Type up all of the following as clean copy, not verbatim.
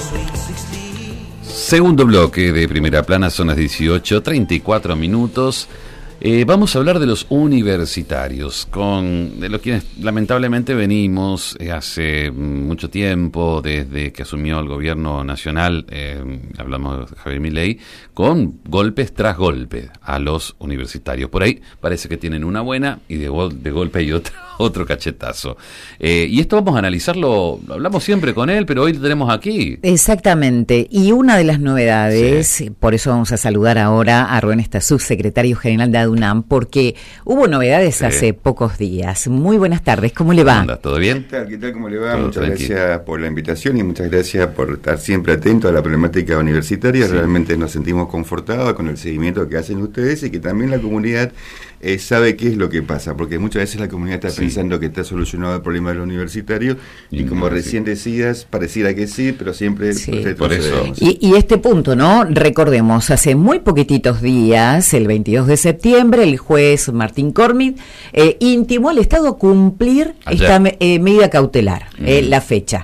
Segundo bloque de Primera Plana, son las 18:34 minutos. Vamos a hablar de los universitarios, de los quienes lamentablemente venimos hace mucho tiempo, desde que asumió el gobierno nacional, hablamos de Javier Milei, con golpes tras golpes a los universitarios. Por ahí parece que tienen una buena y de golpe hay otro cachetazo. Y esto vamos a analizarlo, hablamos siempre con él, pero hoy lo tenemos aquí. Exactamente, y una de las novedades, sí, por eso vamos a saludar ahora a Rubén Estassú, secretario general de UNAM, porque hubo novedades hace pocos días. Muy buenas tardes, ¿cómo le va? ¿Anda? ¿Todo bien? ¿Qué tal? ¿Cómo le va? Muchas gracias por la invitación y muchas gracias por estar siempre atento a la problemática universitaria. Sí. Realmente nos sentimos confortados con el seguimiento que hacen ustedes y que también la comunidad sabe qué es lo que pasa, porque muchas veces la comunidad está pensando que está solucionado el problema de los universitarios y como recién decías, pareciera que sí, pero siempre por eso. Y este punto, ¿no? Recordemos, hace muy poquititos días, el 22 de septiembre, el juez Martín Cormid intimó al Estado a cumplir esta medida cautelar, la fecha.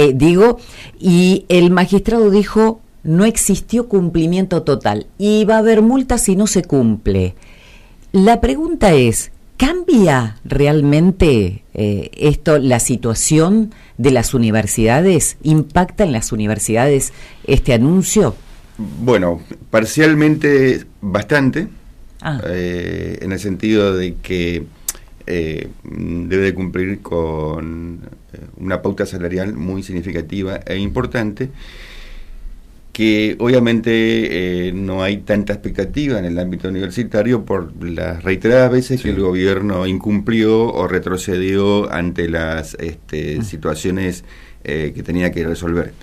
Y el magistrado dijo, no existió cumplimiento total y va a haber multas si no se cumple. La pregunta es, ¿cambia realmente la situación de las universidades? ¿Impacta en las universidades este anuncio? Bueno, parcialmente bastante, en el sentido de que debe de cumplir con una pauta salarial muy significativa e importante, que obviamente no hay tanta expectativa en el ámbito universitario por las reiteradas veces que el gobierno incumplió o retrocedió ante las situaciones que tenía que resolver.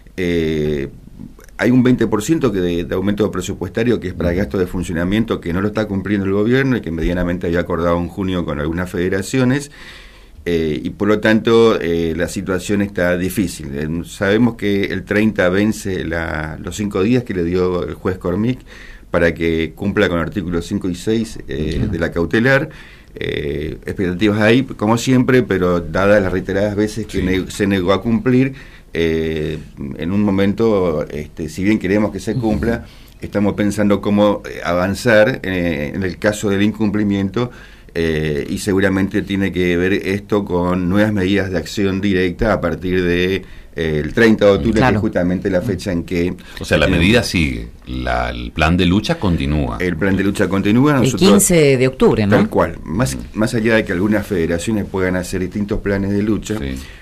Hay un 20% de aumento presupuestario que es para gasto de funcionamiento que no lo está cumpliendo el gobierno y que medianamente había acordado en junio con algunas federaciones. Y por lo tanto la situación está difícil. Sabemos que el 30 vence los 5 días que le dio el juez Cormid para que cumpla con artículos 5 y 6 de la cautelar. Expectativas hay, como siempre, pero dadas las reiteradas veces que se negó a cumplir, en un momento, si bien queremos que se cumpla, estamos pensando cómo avanzar en el caso del incumplimiento. Y seguramente tiene que ver esto con nuevas medidas de acción directa a partir de el 30 de octubre, que es justamente la fecha en que... O sea, la medida sigue, el plan de lucha continúa. El plan de lucha continúa. Nosotros, el 15 de octubre, ¿no? Tal cual. Más allá de que algunas federaciones puedan hacer distintos planes de lucha,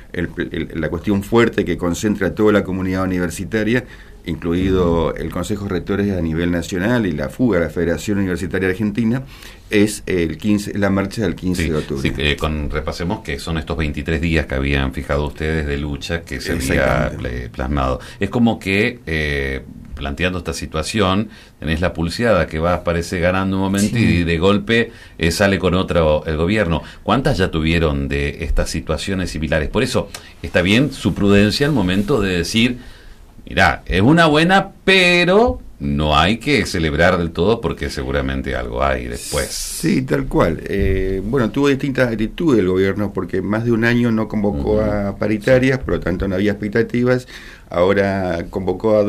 la cuestión fuerte que concentra a toda la comunidad universitaria, incluido el Consejo de Rectores a nivel nacional y la fuga de la Federación Universitaria Argentina, es la marcha del 15 de octubre. Sí, repasemos que son estos 23 días que habían fijado ustedes de lucha que se había plasmado. Es como que, planteando esta situación, tenés la pulseada que parece ganando un momento y de golpe sale con otro el gobierno. ¿Cuántas ya tuvieron de estas situaciones similares? Por eso está bien su prudencia al momento de decir, mirá, es una buena, pero no hay que celebrar del todo porque seguramente algo hay después. Sí, tal cual. Tuvo distintas actitudes el gobierno porque más de un año no convocó a paritarias, por lo tanto no había expectativas. Ahora convocó a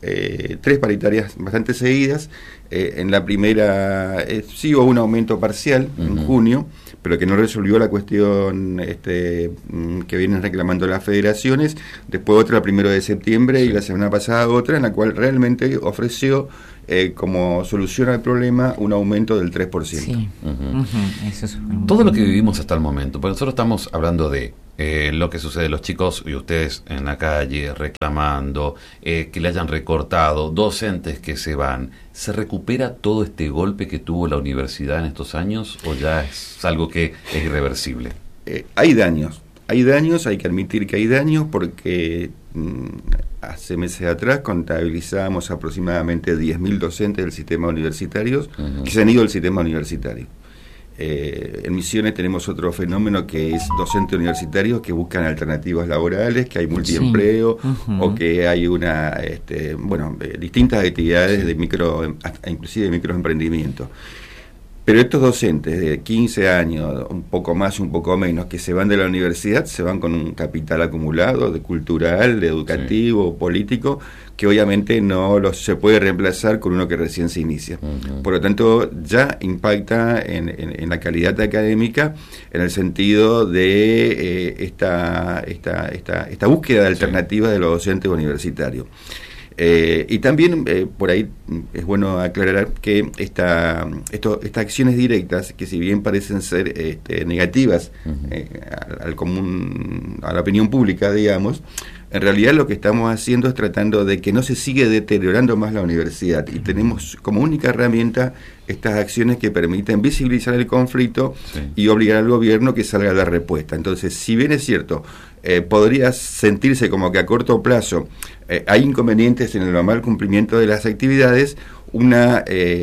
3 paritarias bastante seguidas. En la primera sí hubo un aumento parcial en junio, pero que no resolvió la cuestión que vienen reclamando las federaciones. Después otra el 1 de septiembre y la semana pasada otra en la cual realmente ofreció como solución al problema un aumento del 3%. Sí. Eso es todo lo que vivimos hasta el momento, porque nosotros estamos hablando de lo que sucede, los chicos y ustedes en la calle reclamando, que le hayan recortado, docentes que se van. ¿Se recupera todo este golpe que tuvo la universidad en estos años o ya es algo que es irreversible? Hay daños, hay que admitir que hay daños porque hace meses atrás contabilizábamos aproximadamente 10.000 docentes del sistema universitario que se han ido del sistema universitario. En Misiones tenemos otro fenómeno que es docentes universitarios que buscan alternativas laborales, que hay multiempleo o que hay distintas actividades de inclusive de microemprendimiento. Pero estos docentes de 15 años, un poco más, un poco menos, que se van de la universidad, se van con un capital acumulado, de cultural, de educativo, político, que obviamente no se puede reemplazar con uno que recién se inicia. Por lo tanto, ya impacta en la calidad académica, en el sentido de esta búsqueda de alternativas de los docentes universitarios. Y también por ahí es bueno aclarar que estas acciones directas, que si bien parecen ser negativas al común, a la opinión pública, digamos, en realidad lo que estamos haciendo es tratando de que no se siga deteriorando más la universidad, y tenemos como única herramienta estas acciones que permiten visibilizar el conflicto y obligar al gobierno que salga a dar respuesta. Entonces, si bien es cierto, podría sentirse como que a corto plazo hay inconvenientes en el normal cumplimiento de las actividades, una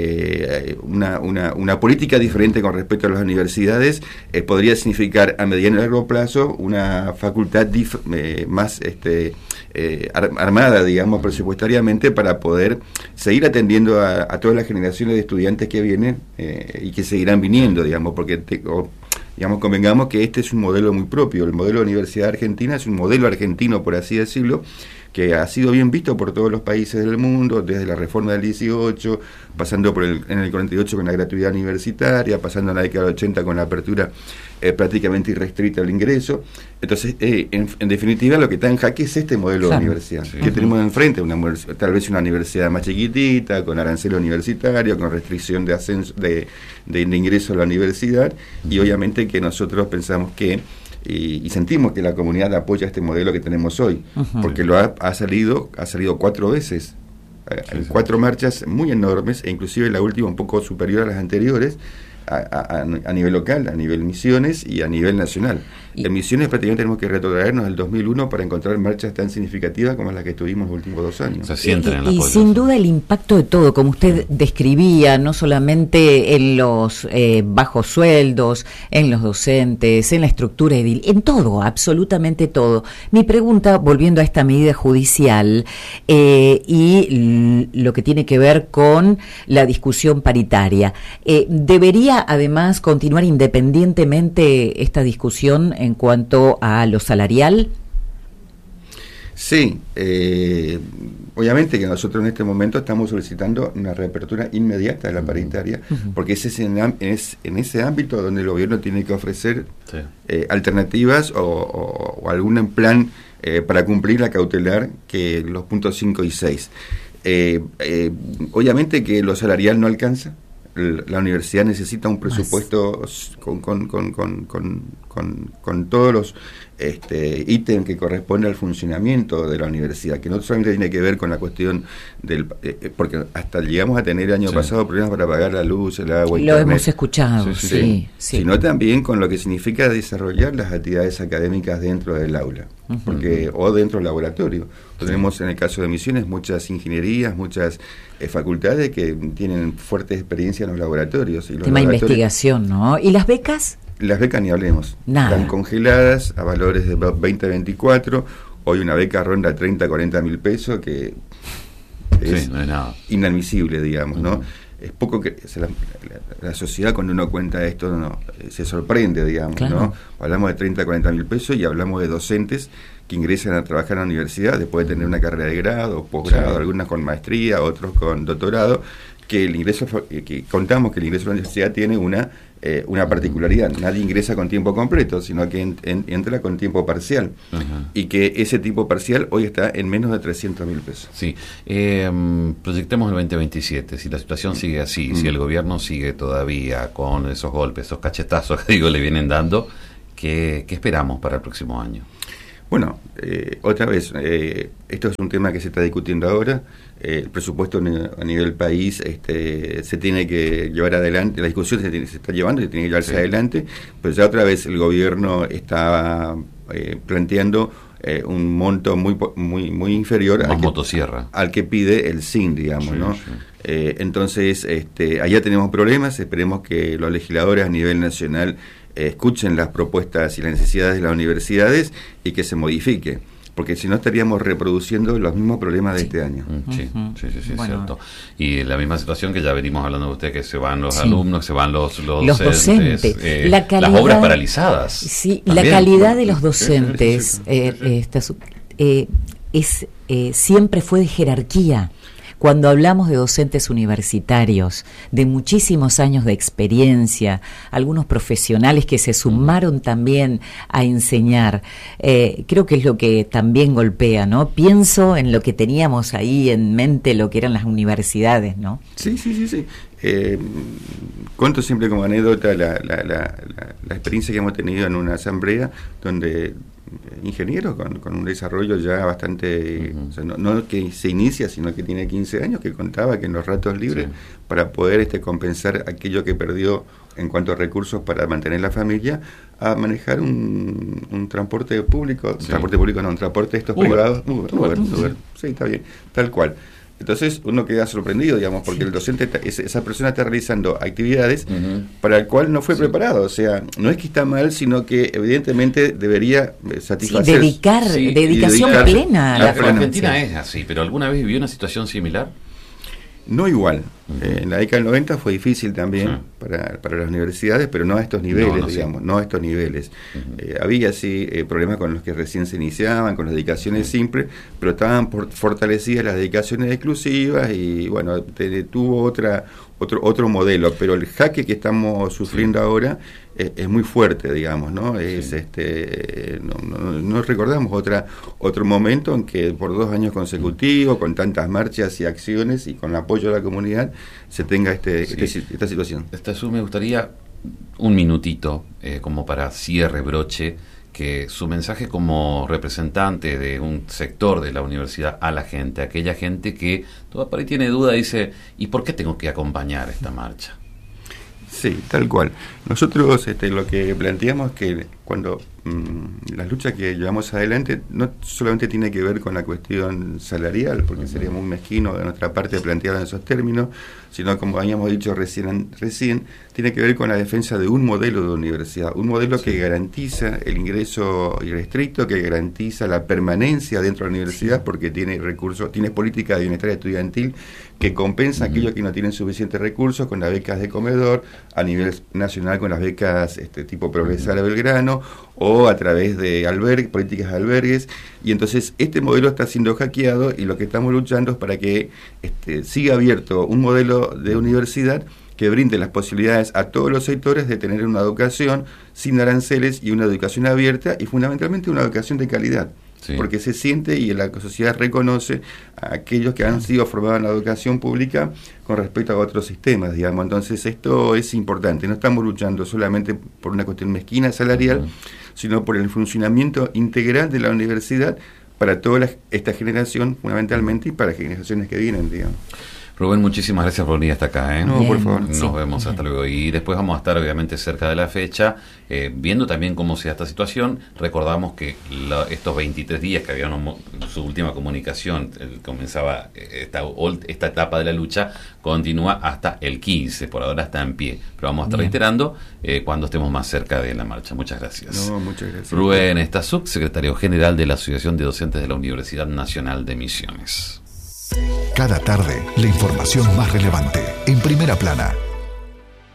política diferente con respecto a las universidades podría significar a mediano y largo plazo una facultad más armada, digamos, presupuestariamente, para poder seguir atendiendo a todas las generaciones de estudiantes que vienen y que seguirán viniendo, digamos, porque convengamos que este es un modelo muy propio. El modelo de Universidad Argentina es un modelo argentino, por así decirlo, que ha sido bien visto por todos los países del mundo, desde la reforma del 18, pasando en el 48 con la gratuidad universitaria, pasando en la década del 80 con la apertura prácticamente irrestricta al ingreso. Entonces, en definitiva, lo que está en jaque es este modelo de universidad. Sí. Que tenemos enfrente, tal vez una universidad más chiquitita, con arancel universitario, con restricción de ascenso, de ingreso a la universidad, y obviamente que nosotros pensamos que y sentimos que la comunidad apoya este modelo que tenemos hoy, porque ha salido 4 veces, en 4 marchas muy enormes, e inclusive la última un poco superior a las anteriores, a nivel local, a nivel Misiones y a nivel nacional. En Misiones prácticamente tenemos que retrotraernos al 2001 para encontrar marchas tan significativas como las que tuvimos los últimos 2 años. Y sin duda el impacto de todo, como usted describía, no solamente en los bajos sueldos, en los docentes, en la estructura edil, en todo, absolutamente todo. Mi pregunta, volviendo a esta medida judicial y lo que tiene que ver con la discusión paritaria, ¿debería además continuar independientemente esta discusión en cuanto a lo salarial? Sí, obviamente que nosotros en este momento estamos solicitando una reapertura inmediata de la paritaria, porque es en ese ámbito donde el gobierno tiene que ofrecer alternativas o algún plan para cumplir la cautelar, que los puntos 5 y 6. Obviamente que lo salarial no alcanza. La universidad necesita un presupuesto con todos los ítems que corresponden al funcionamiento de la universidad, que no solamente tiene que ver con la cuestión porque hasta llegamos a tener el año pasado problemas para pagar la luz, el agua, lo internet. Hemos escuchado, sí. Sino también con lo que significa desarrollar las actividades académicas dentro del aula, o dentro del laboratorio. Tenemos en el caso de Misiones muchas ingenierías, muchas facultades que tienen fuerte experiencia en los laboratorios. Y los tema de investigación, ¿no? ¿Y las becas? Las becas ni hablemos. Nada. Están congeladas a valores de 20 a 24. Hoy una beca ronda 30 a 40 mil pesos, que es no es nada. Inadmisible, digamos, ¿no? Es poco que la sociedad, cuando uno cuenta esto, se sorprende, digamos, claro. ¿No? Hablamos de 30 a 40 mil pesos y hablamos de docentes que ingresan a trabajar en la universidad después de tener una carrera de grado, posgrado, algunas con maestría, otros con doctorado, que el ingreso, que contamos que el ingreso a la universidad tiene una particularidad. Nadie ingresa con tiempo completo, sino que entra con tiempo parcial. Y que ese tiempo parcial hoy está en menos de 300 mil pesos. Sí. Proyectemos el 2027. Si la situación sigue así, si el gobierno sigue todavía con esos golpes, esos cachetazos que le vienen dando, ¿qué esperamos para el próximo año? Bueno, otra vez, esto es un tema que se está discutiendo ahora. El presupuesto a nivel país se tiene que llevar adelante, la discusión se está llevando y se tiene que llevarse adelante, pero ya otra vez el gobierno está planteando un monto muy inferior al que pide el SIN, digamos, ¿no? Sí. Entonces, allá tenemos problemas. Esperemos que los legisladores a nivel nacional escuchen las propuestas y las necesidades de las universidades y que se modifique, porque si no estaríamos reproduciendo los mismos problemas de este año. Sí, bueno, cierto. Y la misma situación que ya venimos hablando de usted, que se van los alumnos, se van los docentes. La calidad, las obras paralizadas. Sí, también. La calidad de los docentes siempre fue de jerarquía. Cuando hablamos de docentes universitarios, de muchísimos años de experiencia, algunos profesionales que se sumaron también a enseñar, creo que es lo que también golpea, ¿no? Pienso en lo que teníamos ahí en mente, lo que eran las universidades, ¿no? Sí. Cuento siempre como anécdota la experiencia que hemos tenido en una asamblea donde ingenieros con un desarrollo ya bastante, o sea, no que se inicia, sino que tiene 15 años, que contaba que en los ratos libres, para poder compensar aquello que perdió en cuanto a recursos para mantener la familia, a manejar un transporte público, un transporte estos privados, Uber. Sí, está bien, tal cual. Entonces uno queda sorprendido, digamos, porque el docente, esa persona está realizando actividades para el cual no fue preparado. O sea, no es que está mal, sino que evidentemente debería satisfacer. Dedicación plena. La Argentina es así, pero ¿alguna vez vivió una situación similar? No igual. En la década del 90 fue difícil también para las universidades, pero no a estos niveles, no a estos niveles. Había problemas con los que recién se iniciaban, con las dedicaciones simples, pero estaban fortalecidas las dedicaciones exclusivas y bueno, tuvo otro modelo, pero el jaque que estamos sufriendo ahora es muy fuerte, digamos, ¿no? No recordamos otro momento en que por 2 años consecutivos, con tantas marchas y acciones y con el apoyo de la comunidad, se tenga esta situación. Me gustaría un minutito, como para cierre, broche, que su mensaje como representante de un sector de la universidad a la gente, aquella gente que toda por ahí tiene duda, dice, ¿y por qué tengo que acompañar esta marcha? Sí, tal cual. Nosotros lo que planteamos es que cuando las luchas que llevamos adelante no solamente tiene que ver con la cuestión salarial, porque sería muy mezquino de nuestra parte plantearlo en esos términos, sino como habíamos dicho recién, tiene que ver con la defensa de un modelo de universidad, un modelo que garantiza el ingreso irrestricto, que garantiza la permanencia dentro de la universidad, porque tiene recursos, tiene política de bienestar estudiantil que compensa a aquellos que no tienen suficientes recursos con las becas de comedor, a nivel nacional con las becas tipo Progresar a Belgrano, o a través de políticas de albergues, y entonces este modelo está siendo hackeado y lo que estamos luchando es para que siga abierto un modelo de universidad que brinde las posibilidades a todos los sectores de tener una educación sin aranceles y una educación abierta y fundamentalmente una educación de calidad. Sí. Porque se siente y la sociedad reconoce a aquellos que han sido formados en la educación pública con respecto a otros sistemas, digamos. Entonces esto es importante, no estamos luchando solamente por una cuestión mezquina salarial, sino por el funcionamiento integral de la universidad para toda esta generación fundamentalmente y para generaciones que vienen, digamos. Rubén, muchísimas gracias por venir hasta acá. No, por favor. Nos vemos, hasta luego. Y después vamos a estar obviamente cerca de la fecha, viendo también cómo sea esta situación. Recordamos que estos 23 días que habían su última comunicación, comenzaba esta etapa de la lucha, continúa hasta el 15, por ahora está en pie. Pero vamos a estar reiterando cuando estemos más cerca de la marcha. Muchas gracias. No, muchas gracias. Rubén Estazuk, secretario general de la Asociación de Docentes de la Universidad Nacional de Misiones. Cada tarde, la información más relevante, en Primera Plana.